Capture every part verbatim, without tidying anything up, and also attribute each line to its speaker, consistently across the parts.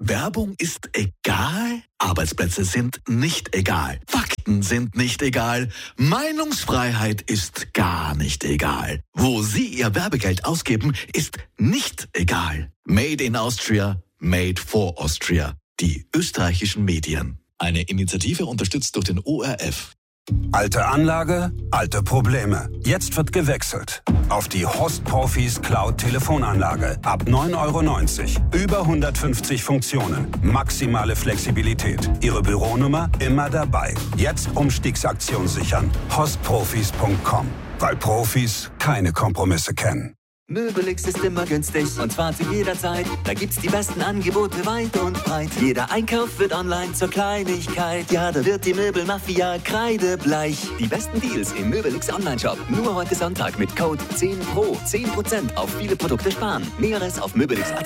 Speaker 1: Werbung ist egal? Arbeitsplätze sind nicht egal. Fakten sind nicht egal. Meinungsfreiheit ist gar nicht egal. Wo Sie Ihr Werbegeld ausgeben, ist nicht egal. Made in Austria, made for Austria. Die österreichischen Medien. Eine Initiative unterstützt durch den O R F.
Speaker 2: Alte Anlage, alte Probleme. Jetzt wird gewechselt auf die Host Profis Cloud Telefonanlage. Ab neun Euro neunzig. Über hundertfünfzig Funktionen. Maximale Flexibilität. Ihre Büronummer immer dabei. Jetzt Umstiegsaktion sichern. hostprofis punkt com. Weil Profis keine Kompromisse kennen.
Speaker 3: Möbelix ist immer günstig und zwar zu jeder Zeit. Da gibt's die besten Angebote weit und breit. Jeder Einkauf wird online zur Kleinigkeit. Ja, da wird die Möbelmafia kreidebleich. Die besten Deals im Möbelix Online-Shop. Nur heute Sonntag mit Code zehn Pro. zehn Prozent auf viele Produkte sparen. Näheres auf möbelix punkt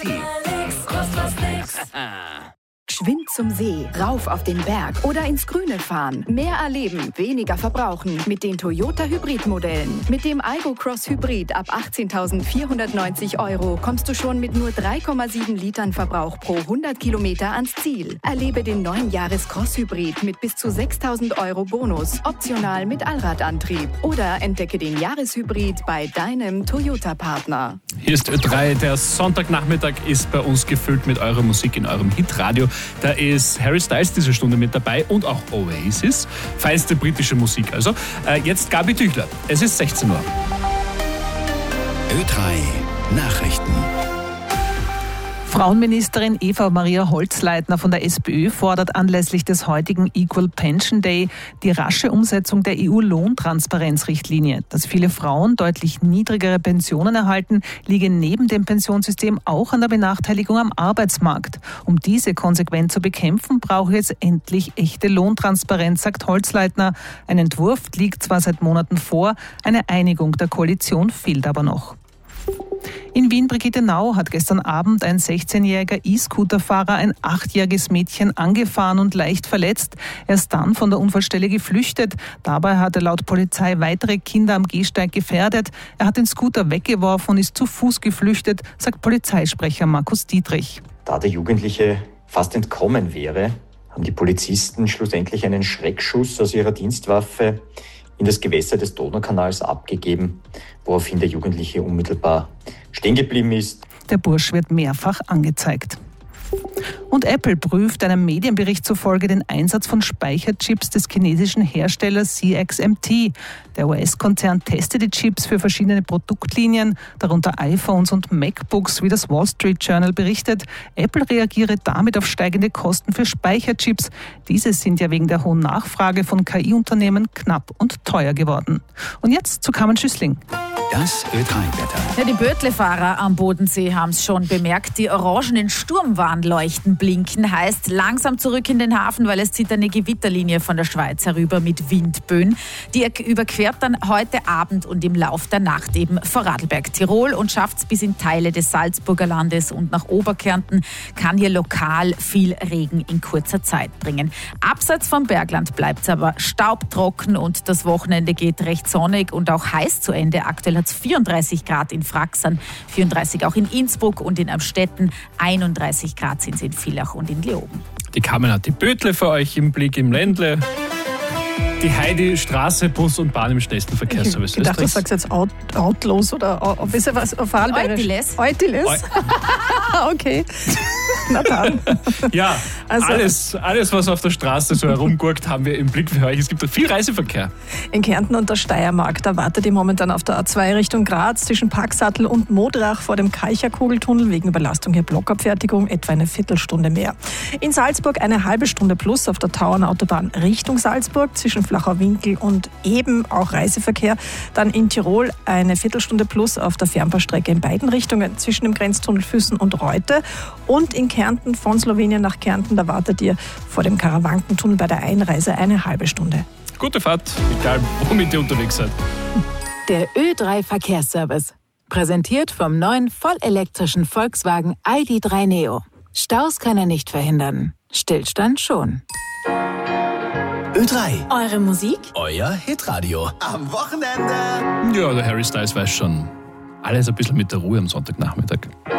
Speaker 3: at.
Speaker 4: Geschwind zum See, rauf auf den Berg oder ins Grüne fahren. Mehr erleben, weniger verbrauchen mit den Toyota Hybrid-Modellen. Mit dem Aygo Cross Hybrid ab achtzehntausendvierhundertneunzig Euro kommst du schon mit nur drei Komma sieben Litern Verbrauch pro hundert Kilometer ans Ziel. Erlebe den neuen Jahres Cross Hybrid mit bis zu sechstausend Euro Bonus, optional mit Allradantrieb. Oder entdecke den Jahreshybrid bei deinem Toyota-Partner.
Speaker 5: Hier ist Ö drei, der Sonntagnachmittag ist bei uns gefüllt mit eurer Musik in eurem Hitradio. Da ist Harry Styles diese Stunde mit dabei und auch Oasis. Feinste britische Musik also. Äh, jetzt Gabi Tüchler. Es ist sechzehn Uhr.
Speaker 1: Ö drei Nachrichten.
Speaker 6: Frauenministerin Eva Maria Holzleitner von der SPÖ fordert anlässlich des heutigen Equal Pension Day die rasche Umsetzung der E U-Lohntransparenzrichtlinie. Dass viele Frauen deutlich niedrigere Pensionen erhalten, liege neben dem Pensionssystem auch an der Benachteiligung am Arbeitsmarkt. Um diese konsequent zu bekämpfen, brauche es endlich echte Lohntransparenz, sagt Holzleitner. Ein Entwurf liegt zwar seit Monaten vor, eine Einigung der Koalition fehlt aber noch. In Wien-Brigittenau hat gestern Abend ein sechzehnjähriger E-Scooter-Fahrer ein achtjähriges Mädchen angefahren und leicht verletzt. Er ist dann von der Unfallstelle geflüchtet. Dabei hat er laut Polizei weitere Kinder am Gehsteig gefährdet. Er hat den Scooter weggeworfen und ist zu Fuß geflüchtet, sagt Polizeisprecher Markus Dietrich.
Speaker 7: Da der Jugendliche fast entkommen wäre, haben die Polizisten schlussendlich einen Schreckschuss aus ihrer Dienstwaffe in das Gewässer des Donaukanals abgegeben, woraufhin der Jugendliche unmittelbar stehen geblieben ist.
Speaker 6: Der Bursch wird mehrfach angezeigt. Und Apple prüft einem Medienbericht zufolge den Einsatz von Speicherchips des chinesischen Herstellers C X M T. Der U S-Konzern testet die Chips für verschiedene Produktlinien, darunter iPhones und MacBooks, wie das Wall Street Journal berichtet. Apple reagiere damit auf steigende Kosten für Speicherchips. Diese sind ja wegen der hohen Nachfrage von K I-Unternehmen knapp und teuer geworden. Und jetzt zu Carmen Schüssling.
Speaker 1: Das Ö drei-Wetter.
Speaker 8: Ja, die Böötle-Fahrer am Bodensee haben es schon bemerkt. Die orangenen Sturmwarnleuchten blinken. Heißt langsam zurück in den Hafen, weil es zieht eine Gewitterlinie von der Schweiz herüber mit Windböen. Die überquert dann heute Abend und im Lauf der Nacht eben Vorarlberg, Tirol und schafft es bis in Teile des Salzburger Landes und nach Oberkärnten. Kann hier lokal viel Regen in kurzer Zeit bringen. Abseits vom Bergland bleibt es aber staubtrocken und das Wochenende geht recht sonnig und auch heiß zu Ende. Aktuell hat es vierunddreißig Grad in Fraxern, vierunddreißig auch in Innsbruck und in Amstetten, einunddreißig Grad sind es in Villach und in Leoben.
Speaker 5: Die Carmen hat die Böötle für euch im Blick im Ländle. Die Heidi, Straße, Bus und Bahn im schnellsten Verkehrsservice.
Speaker 9: Ich dachte, du sagst jetzt out, outlos oder auf
Speaker 8: Eutiles.
Speaker 9: Eutiles? Okay. Na dann.
Speaker 5: Ja,
Speaker 9: Also,
Speaker 5: alles, alles, was auf der Straße so herumgurkt, haben wir im Blick für euch. Es gibt viel Reiseverkehr.
Speaker 9: In Kärnten und der Steiermark, da wartet ihr momentan auf der A zwei Richtung Graz zwischen Packsattel und Modrach vor dem Kaicher-Kugeltunnel wegen Überlastung hier Blockabfertigung etwa eine Viertelstunde mehr. In Salzburg eine halbe Stunde plus auf der Tauernautobahn Richtung Salzburg zwischen Flachau Winkel und eben auch Reiseverkehr. Dann in Tirol eine Viertelstunde plus auf der Fernbahnstrecke in beiden Richtungen zwischen dem Grenztunnel Füssen und Reute. Und in Kärnten von Slowenien nach Kärnten, da wartet ihr vor dem Karawankentunnel bei der Einreise eine halbe Stunde.
Speaker 5: Gute Fahrt, egal womit ihr unterwegs seid.
Speaker 4: Der Ö drei Verkehrsservice. Präsentiert vom neuen vollelektrischen Volkswagen I D drei Neo. Staus kann er nicht verhindern. Stillstand schon.
Speaker 1: Ö drei.
Speaker 4: Eure Musik?
Speaker 1: Euer Hitradio. Am Wochenende.
Speaker 5: Ja, der Harry Styles weiß schon. Alles ein bisschen mit der Ruhe am Sonntagnachmittag.